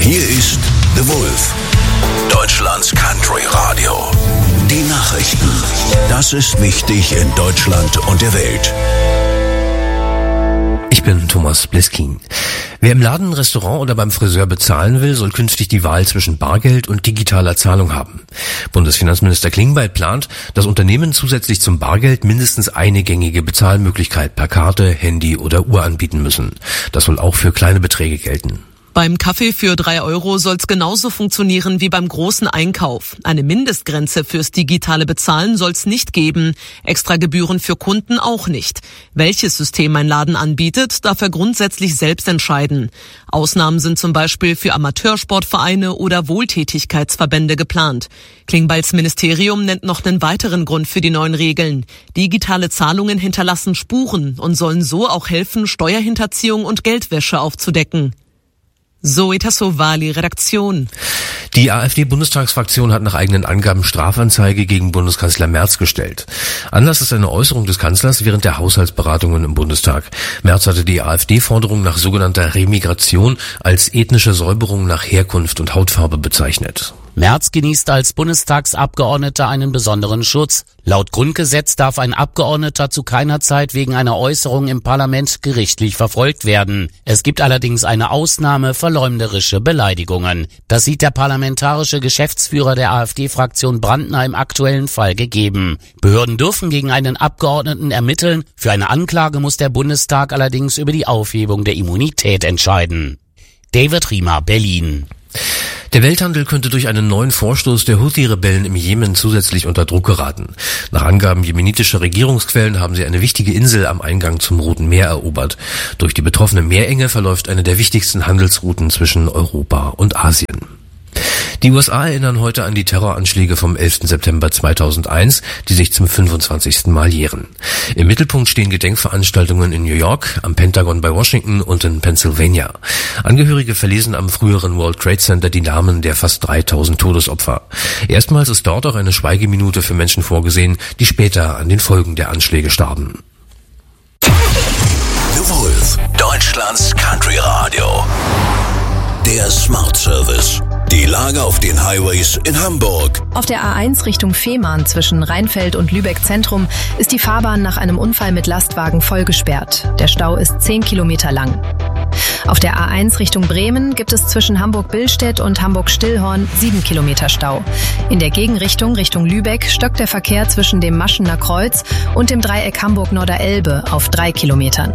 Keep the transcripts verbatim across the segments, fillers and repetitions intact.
Hier ist The Wolf, Deutschlands Country Radio. Die Nachrichten. Das ist wichtig in Deutschland und der Welt. Ich bin Thomas Bliskin. Wer im Laden, Restaurant oder beim Friseur bezahlen will, soll künftig die Wahl zwischen Bargeld und digitaler Zahlung haben. Bundesfinanzminister Klingbeil plant, dass Unternehmen zusätzlich zum Bargeld mindestens eine gängige Bezahlmöglichkeit per Karte, Handy oder Uhr anbieten müssen. Das soll auch für kleine Beträge gelten. Beim Kaffee für drei Euro soll's genauso funktionieren wie beim großen Einkauf. Eine Mindestgrenze fürs digitale Bezahlen soll's nicht geben. Extra Gebühren für Kunden auch nicht. Welches System ein Laden anbietet, darf er grundsätzlich selbst entscheiden. Ausnahmen sind zum Beispiel für Amateursportvereine oder Wohltätigkeitsverbände geplant. Klingbeils Ministerium nennt noch einen weiteren Grund für die neuen Regeln. Digitale Zahlungen hinterlassen Spuren und sollen so auch helfen, Steuerhinterziehung und Geldwäsche aufzudecken. Zoe Tassovali, Redaktion. Die AfD-Bundestagsfraktion hat nach eigenen Angaben Strafanzeige gegen Bundeskanzler Merz gestellt. Anlass ist eine Äußerung des Kanzlers während der Haushaltsberatungen im Bundestag. Merz hatte die AfD-Forderung nach sogenannter Remigration als ethnische Säuberung nach Herkunft und Hautfarbe bezeichnet. Merz genießt als Bundestagsabgeordneter einen besonderen Schutz. Laut Grundgesetz darf ein Abgeordneter zu keiner Zeit wegen einer Äußerung im Parlament gerichtlich verfolgt werden. Es gibt allerdings eine Ausnahme: verleumderische Beleidigungen. Das sieht der parlamentarische Geschäftsführer der AfD-Fraktion Brandner im aktuellen Fall gegeben. Behörden dürfen gegen einen Abgeordneten ermitteln. Für eine Anklage muss der Bundestag allerdings über die Aufhebung der Immunität entscheiden. David Riemer, Berlin. Der Welthandel könnte durch einen neuen Vorstoß der Houthi-Rebellen im Jemen zusätzlich unter Druck geraten. Nach Angaben jemenitischer Regierungsquellen haben sie eine wichtige Insel am Eingang zum Roten Meer erobert. Durch die betroffene Meerenge verläuft eine der wichtigsten Handelsrouten zwischen Europa und Asien. Die U S A erinnern heute an die Terroranschläge vom elften September zweitausendeins, die sich zum fünfundzwanzigsten Mal jähren. Im Mittelpunkt stehen Gedenkveranstaltungen in New York, am Pentagon bei Washington und in Pennsylvania. Angehörige verlesen am früheren World Trade Center die Namen der fast dreitausend Todesopfer. Erstmals ist dort auch eine Schweigeminute für Menschen vorgesehen, die später an den Folgen der Anschläge starben. The Wolf, Deutschlands Country Radio. Der Smart Service. Die Lage auf den Highways in Hamburg. Auf der A eins Richtung Fehmarn zwischen Rheinfeld und Lübeck Zentrum ist die Fahrbahn nach einem Unfall mit Lastwagen voll gesperrt. Der Stau ist zehn Kilometer lang. Auf der A eins Richtung Bremen gibt es zwischen Hamburg-Billstedt und Hamburg-Stillhorn sieben Kilometer Stau. In der Gegenrichtung Richtung Lübeck stockt der Verkehr zwischen dem Maschener Kreuz und dem Dreieck Hamburg-Norderelbe auf drei Kilometern.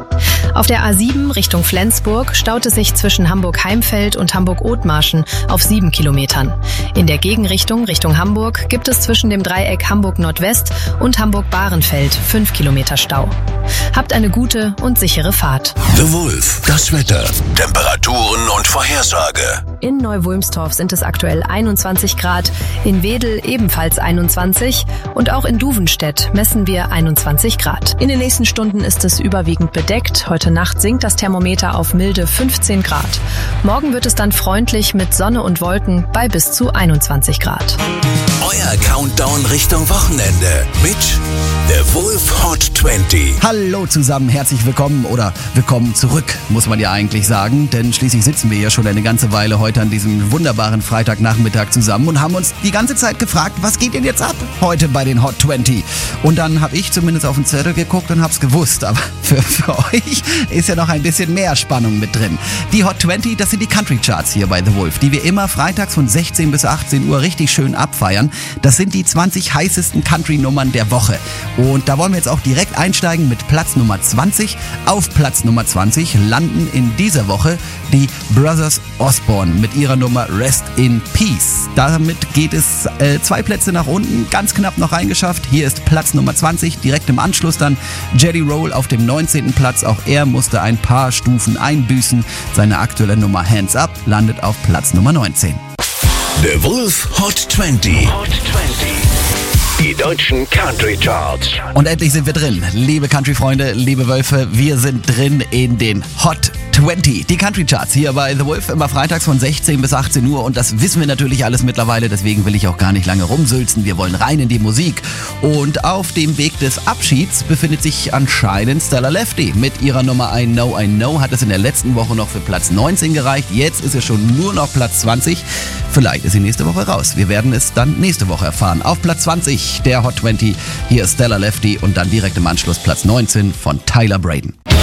Auf der A sieben Richtung Flensburg staut es sich zwischen Hamburg-Heimfeld und Hamburg-Othmarschen auf sieben Kilometern. In der Gegenrichtung Richtung Hamburg gibt es zwischen dem Dreieck Hamburg-Nordwest und Hamburg-Bahrenfeld fünf Kilometer Stau. Habt eine gute und sichere Fahrt. The Wolf, das Wetter, Temperaturen und Vorhersage. In Neu-Wulmstorf sind es aktuell einundzwanzig Grad, in Wedel ebenfalls einundzwanzig und auch in Duvenstedt messen wir einundzwanzig Grad. In den nächsten Stunden ist es überwiegend bedeckt. Heute Nacht sinkt das Thermometer auf milde fünfzehn Grad. Morgen wird es dann freundlich mit Sonne und Wolken bei bis zu einundzwanzig Grad. Euer Countdown Richtung Wochenende mit The Wolf Hot zwanzig. Hallo zusammen, herzlich willkommen oder willkommen zurück, muss man ja eigentlich sagen, denn schließlich sitzen wir ja schon eine ganze Weile heute an diesem wunderbaren Freitagnachmittag zusammen und haben uns die ganze Zeit gefragt, was geht denn jetzt ab heute bei den Hot zwanzig? Und dann habe ich zumindest auf den Zettel geguckt und hab's gewusst, aber für, für euch ist ja noch ein bisschen mehr Spannung mit drin. Die Hot zwanzig, das sind die Country Charts hier bei The Wolf, die wir immer freitags von sechzehn bis achtzehn Uhr richtig schön abfeiern. Das sind die zwanzig heißesten Country-Nummern der Woche. Und da wollen wir jetzt auch direkt einsteigen mit Platz Nummer zwanzig. Auf Platz Nummer zwanzig landen in dieser Woche die Brothers Osborne mit ihrer Nummer Rest in Peace. Damit geht es äh, zwei Plätze nach unten, ganz knapp noch reingeschafft. Hier ist Platz Nummer zwanzig, direkt im Anschluss dann Jelly Roll auf dem neunzehnten Platz. Auch er musste ein paar Stufen einbüßen. Seine aktuelle Nummer Hands Up landet auf Platz Nummer neunzehn. The Wolf Hot zwanzig. Hot zwanzig. Die deutschen Country Charts. Und endlich sind wir drin. Liebe Country-Freunde, liebe Wölfe, wir sind drin in den Hot zwanzig, die Country Charts hier bei The Wolf, immer freitags von sechzehn bis achtzehn Uhr und das wissen wir natürlich alles mittlerweile, deswegen will ich auch gar nicht lange rumsülzen. Wir wollen rein in die Musik und auf dem Weg des Abschieds befindet sich anscheinend Stella Lefty. Mit ihrer Nummer I Know, I Know hat es in der letzten Woche noch für Platz neunzehn gereicht, jetzt ist es schon nur noch Platz zwanzig. Vielleicht ist sie nächste Woche raus. Wir werden es dann nächste Woche erfahren. Auf Platz zwanzig der Hot zwanzig, hier ist Stella Lefty und dann direkt im Anschluss Platz neunzehn von Tyler Braden.